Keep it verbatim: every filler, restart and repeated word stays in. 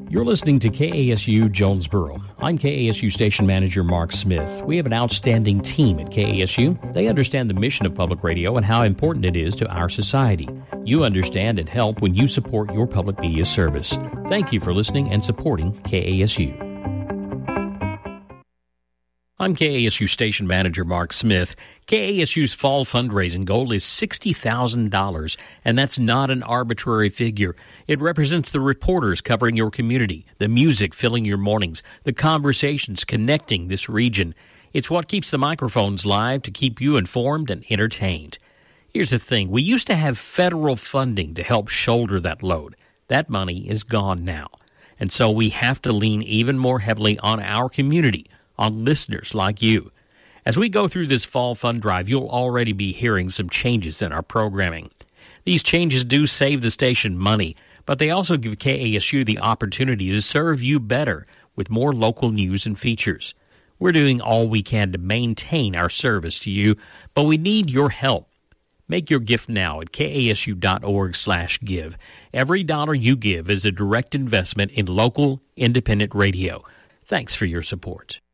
You're listening to K A S U Jonesboro. I'm K A S U Station Manager Mark Smith. We have an outstanding team at K A S U. They understand the mission of public radio and how important it is to our society. You understand and help when you support your public media service. Thank you for listening and supporting K A S U. I'm K A S U Station Manager Mark Smith. K A S U's fall fundraising goal is sixty thousand dollars, and that's not an arbitrary figure. It represents the reporters covering your community, the music filling your mornings, the conversations connecting this region. It's what keeps the microphones live to keep you informed and entertained. Here's the thing. We used to have federal funding to help shoulder that load. That money is gone now. And so we have to lean even more heavily on our community, on listeners like you. As we go through this fall fund drive, you'll already be hearing some changes in our programming. These changes do save the station money, but they also give K A S U the opportunity to serve you better with more local news and features. We're doing all we can to maintain our service to you, but we need your help. Make your gift now at kasu.org slash give. Every dollar you give is a direct investment in local, independent radio. Thanks for your support.